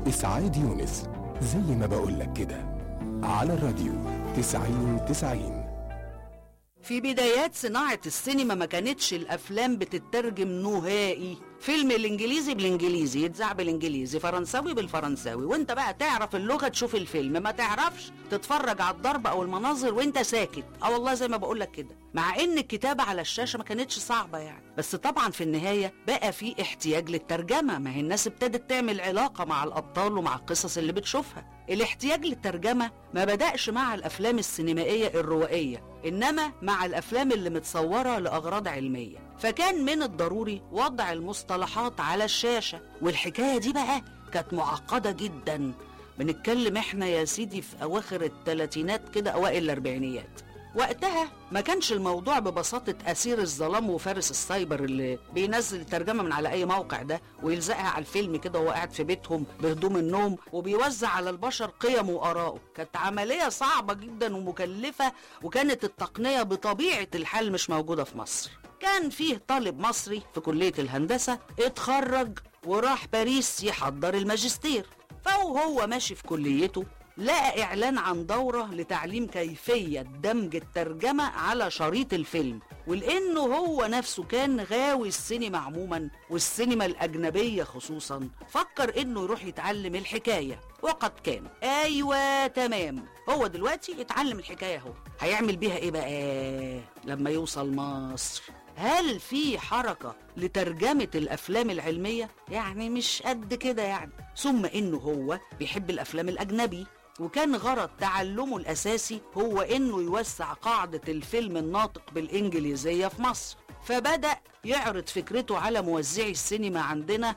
إسعاد يونس، زي ما بقولك كده، على الراديو 90-90. في بدايات صناعة السينما ما كانتش الأفلام بتترجم نهائي، فيلم الإنجليزي بالإنجليزي يتذاع بالإنجليزي، فرنساوي بالفرنساوي، وانت بقى تعرف اللغة تشوف الفيلم، ما تعرفش تتفرج على الضرب أو المناظر وانت ساكت. والله زي ما بقولك كده، مع ان الكتابة على الشاشة ما كانتش صعبة يعني، بس طبعا في النهاية بقى في احتياج للترجمة، ما هي الناس ابتدت تعمل علاقة مع الأبطال ومع القصص اللي بتشوفها. الاحتياج للترجمة ما بدأش مع الأفلام السينمائية الروائية، إنما مع الأفلام اللي متصورة لأغراض علمية، فكان من الضروري وضع المصطلحات على الشاشة. والحكاية دي بقى كانت معقدة جدا، بنتكلم احنا يا سيدي في أواخر الثلاثينات كده أوائل الأربعينيات. وقتها ما كانش الموضوع ببساطة أسير الظلام وفارس السايبر اللي بينزل الترجمة من على أي موقع ده ويلزقها على الفيلم كده وهو قاعد في بيتهم بهدوم النوم وبيوزع على البشر قيمه وآراءه. كانت عملية صعبة جدا ومكلفة، وكانت التقنية بطبيعة الحال مش موجودة في مصر. كان فيه طالب مصري في كلية الهندسة اتخرج وراح باريس يحضر الماجستير، فهو ماشي في كليته لقى إعلان عن دورة لتعليم كيفية دمج الترجمة على شريط الفيلم، ولأنه هو نفسه كان غاوي السينما عموما والسينما الأجنبية خصوصا، فكر إنه يروح يتعلم الحكاية. وقد كان. أيوة تمام، هو دلوقتي يتعلم الحكاية. هو هيعمل بيها إيه بقى لما يوصل مصر؟ هل في حركة لترجمة الأفلام العلمية؟ يعني مش قد كده يعني. ثم إنه هو بيحب الأفلام الأجنبي، وكان غرض تعلمه الأساسي هو إنه يوسع قاعدة الفيلم الناطق بالإنجليزية في مصر، فبدأ يعرض فكرته على موزعي السينما عندنا،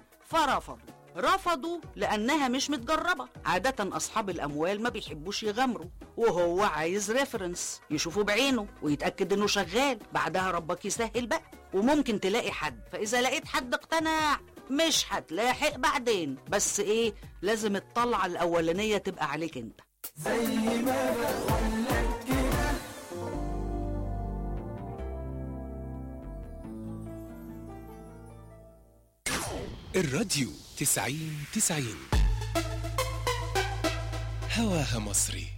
رفضوا لأنها مش متجربة. عادة أصحاب الأموال ما بيحبوش يغامروا، وهو عايز ريفرنس يشوفه بعينه ويتأكد إنه شغال. بعدها ربك يسهل بقى، وممكن تلاقي حد، فإذا لقيت حد اقتنع مش هتلاحق بعدين، بس إيه، لازم الطلعة الأولانية تبقى عليك أنت. زي ما بقولك كده. الراديو 90-90 هواها مصري.